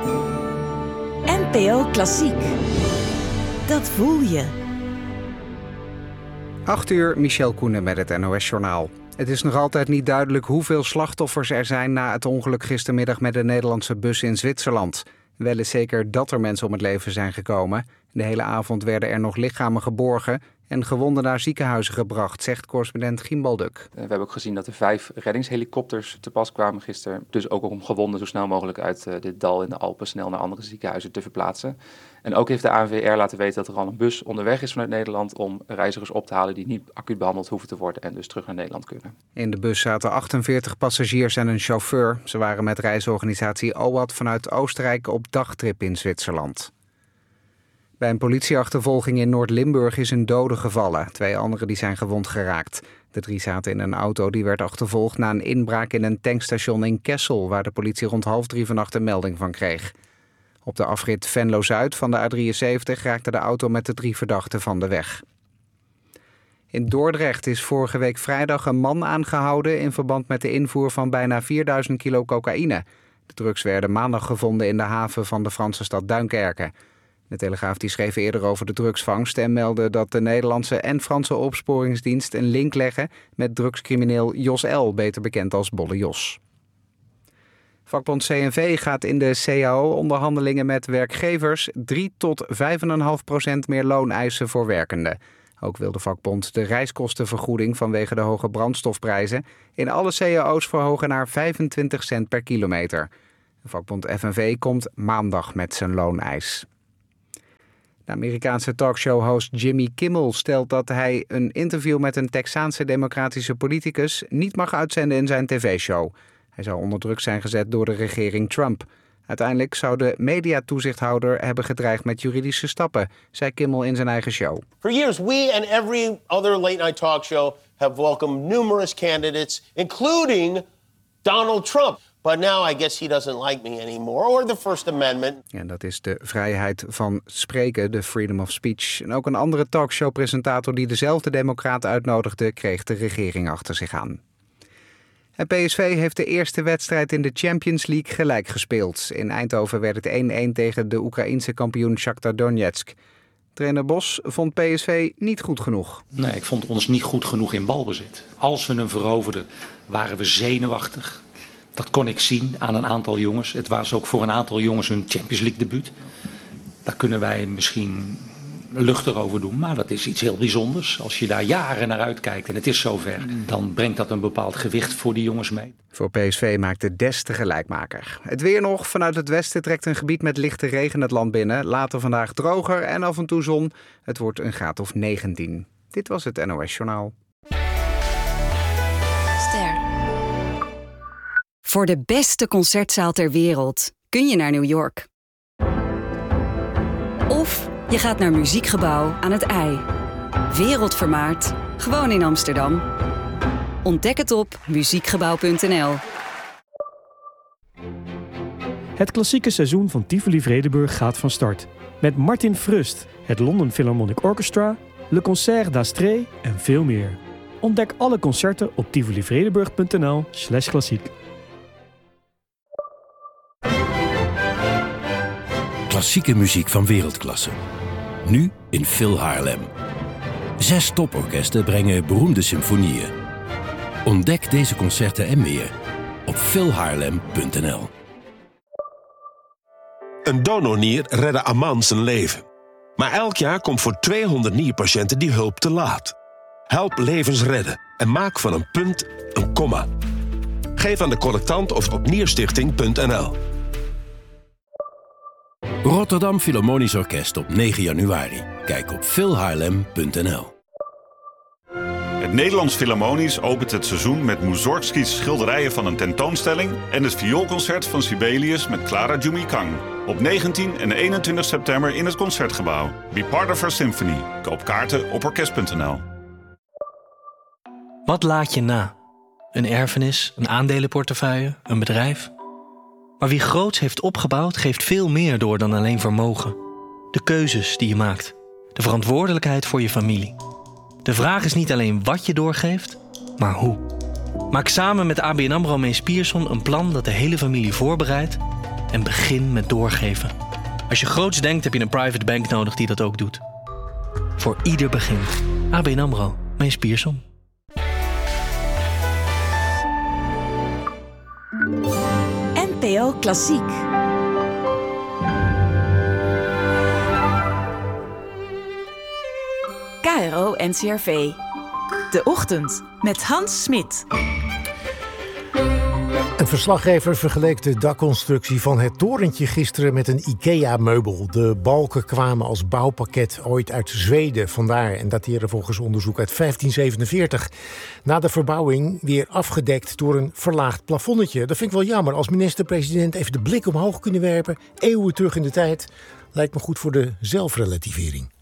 NPO Klassiek. Dat voel je. 8:00, Michel Koenen met het NOS-journaal. Het is nog altijd niet duidelijk hoeveel slachtoffers er zijn na het ongeluk gistermiddag met de Nederlandse bus in Zwitserland. Wel is zeker dat er mensen om het leven zijn gekomen. De hele avond werden er nog lichamen geborgen en gewonden naar ziekenhuizen gebracht, zegt correspondent Gimbalduk. We hebben ook gezien dat er 5 reddingshelikopters te pas kwamen gisteren. Dus ook om gewonden zo snel mogelijk uit dit dal in de Alpen snel naar andere ziekenhuizen te verplaatsen. En ook heeft de ANWR laten weten dat er al een bus onderweg is vanuit Nederland om reizigers op te halen die niet acuut behandeld hoeven te worden en dus terug naar Nederland kunnen. In de bus zaten 48 passagiers en een chauffeur. Ze waren met reisorganisatie OAT vanuit Oostenrijk op dagtrip in Zwitserland. Bij een politieachtervolging in Noord-Limburg is een dode gevallen. 2 anderen die zijn gewond geraakt. De 3 zaten in een auto die werd achtervolgd na een inbraak in een tankstation in Kessel, waar de politie rond 2:30 vannacht een melding van kreeg. Op de afrit Venlo-Zuid van de A73 raakte de auto met de 3 verdachten van de weg. In Dordrecht is vorige week vrijdag een man aangehouden in verband met de invoer van bijna 4000 kilo cocaïne. De drugs werden maandag gevonden in de haven van de Franse stad Duinkerke. De Telegraaf die schreef eerder over de drugsvangst en meldde dat de Nederlandse en Franse opsporingsdienst een link leggen met drugscrimineel Jos L., beter bekend als Bolle Jos. Vakbond CNV gaat in de CAO-onderhandelingen met werkgevers 3 tot 5,5% meer loon eisen voor werkenden. Ook wil de vakbond de reiskostenvergoeding vanwege de hoge brandstofprijzen in alle CAO's verhogen naar 25 cent per kilometer. De vakbond FNV komt maandag met zijn looneis. De Amerikaanse talkshow-host Jimmy Kimmel stelt dat hij een interview met een Texaanse democratische politicus niet mag uitzenden in zijn tv-show. Hij zou onder druk zijn gezet door de regering Trump. Uiteindelijk zou de mediatoezichthouder hebben gedreigd met juridische stappen, zei Kimmel in zijn eigen show. For years, we and every other late-night talk show have welcomed numerous candidates, including Donald Trump. But now I guess he doesn't like me anymore, or the First Amendment. En dat is de vrijheid van spreken, de freedom of speech. En ook een andere talkshow-presentator die dezelfde democraat uitnodigde, kreeg de regering achter zich aan. En PSV heeft de eerste wedstrijd in de Champions League gelijk gespeeld. In Eindhoven werd het 1-1 tegen de Oekraïense kampioen Shakhtar Donetsk. Trainer Bos vond PSV niet goed genoeg. Nee, ik vond ons niet goed genoeg in balbezit. Als we hem veroverden, waren we zenuwachtig. Dat kon ik zien aan een aantal jongens. Het was ook voor een aantal jongens hun Champions League debuut. Daar kunnen wij misschien luchtig over doen, maar dat is iets heel bijzonders. Als je daar jaren naar uitkijkt en het is zover, dan brengt dat een bepaald gewicht voor die jongens mee. Voor PSV maakte Des de gelijkmaker. Het weer nog. Vanuit het westen trekt een gebied met lichte regen het land binnen. Later vandaag droger en af en toe zon. Het wordt een graad of 19. Dit was het NOS Journaal. Ster. Voor de beste concertzaal ter wereld kun je naar New York. Of je gaat naar Muziekgebouw aan het IJ. Wereldvermaard, gewoon in Amsterdam. Ontdek het op muziekgebouw.nl. Het klassieke seizoen van Tivoli Vredenburg gaat van start. Met Martin Frust, het London Philharmonic Orchestra, Le Concert d'Astrée en veel meer. Ontdek alle concerten op tivolivredenburg.nl/klassiek. Klassieke muziek van wereldklasse. Nu in Phil Haarlem. 6 toporkesten brengen beroemde symfonieën. Ontdek deze concerten en meer op philhaarlem.nl. Een donornier redde Aman zijn leven. Maar elk jaar komt voor 200 nierpatiënten die hulp te laat. Help levens redden en maak van een punt een komma. Geef aan de collectant of op nierstichting.nl. Rotterdam Philharmonisch Orkest op 9 januari. Kijk op philhaarlem.nl. Het Nederlands Philharmonisch opent het seizoen met Mussorgskys schilderijen van een tentoonstelling en het vioolconcert van Sibelius met Clara Jumikang. Op 19 en 21 september in het Concertgebouw. Be part of our symphony. Koop kaarten op orkest.nl. Wat laat je na? Een erfenis, een aandelenportefeuille, een bedrijf? Maar wie groots heeft opgebouwd, geeft veel meer door dan alleen vermogen. De keuzes die je maakt. De verantwoordelijkheid voor je familie. De vraag is niet alleen wat je doorgeeft, maar hoe. Maak samen met ABN AMRO Mees Pierson een plan dat de hele familie voorbereidt En begin met doorgeven. Als je groots denkt, heb je een private bank nodig die dat ook doet. Voor ieder begin. ABN AMRO. Mees Pierson. NPO Klassiek. KRO NCRV. De Ochtend met Hans Smit. Een verslaggever vergeleek de dakconstructie van het torentje gisteren met een IKEA-meubel. De balken kwamen als bouwpakket ooit uit Zweden, vandaar en dateren volgens onderzoek uit 1547. Na de verbouwing weer afgedekt door een verlaagd plafonnetje. Dat vind ik wel jammer. Als minister-president even de blik omhoog kunnen werpen, eeuwen terug in de tijd, lijkt me goed voor de zelfrelativering.